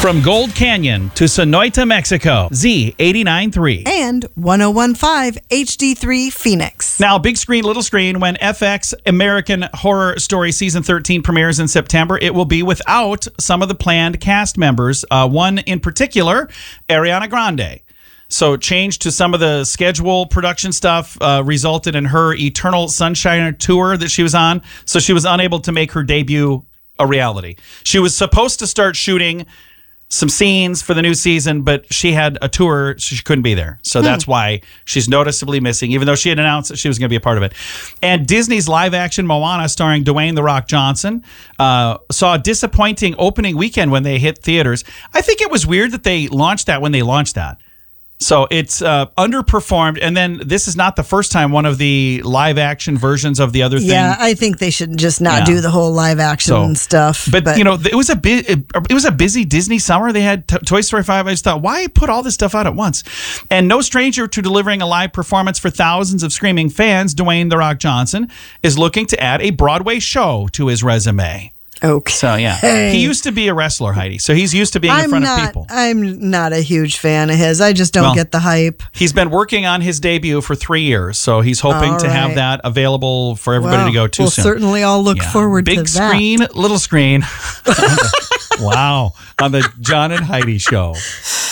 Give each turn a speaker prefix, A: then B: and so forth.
A: From Gold Canyon to Sonoita, Mexico, Z89.3.
B: And 101.5 HD3 Phoenix.
A: Now, big screen, little screen, when FX American Horror Story Season 13 premieres in September, it will be without some of the planned cast members. One in particular, Ariana Grande. So change to some of the schedule production stuff resulted in her Eternal Sunshine tour that she was on. So she was unable to make her debut a reality. She was supposed to start shooting some scenes for the new season, but she had a tour, so she couldn't be there. So that's why she's noticeably missing, even though she had announced that she was going to be a part of it. And Disney's live-action Moana, starring Dwayne "The Rock" Johnson, saw a disappointing opening weekend when they hit theaters. I think it was weird that they launched that when they launched that. So it's underperformed, and then this is not the first time one of the live-action versions of the other thing.
B: Yeah, I think they should just not do the whole live-action stuff.
A: But you know, it was a busy Disney summer. They had Toy Story 5. I just thought, why put all this stuff out at once? And no stranger to delivering a live performance for thousands of screaming fans, Dwayne "The Rock" Johnson is looking to add a Broadway show to his resume.
B: Okay.
A: So, yeah. He used to be a wrestler, Heidi. So he's used to being in front of people.
B: I'm not a huge fan of his. I just don't get the hype.
A: He's been working on his debut for 3 years. So he's hoping to have that available for everybody to go to
B: we'll
A: soon.
B: Certainly all look forward to that.
A: Big screen, little screen. Wow. On the John and Heidi Show.